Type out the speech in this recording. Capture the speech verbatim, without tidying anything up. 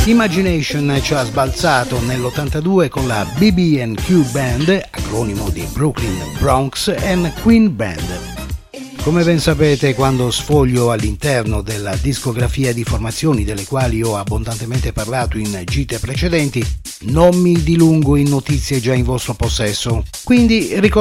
Imagination ci ha sbalzato nell'ottantadue con la B B and Q Band, acronimo di Brooklyn, Bronx and Queen Band. Come ben sapete, quando sfoglio all'interno della discografia di formazioni delle quali ho abbondantemente parlato in gite precedenti, non mi dilungo in notizie già in vostro possesso. Quindi ricordo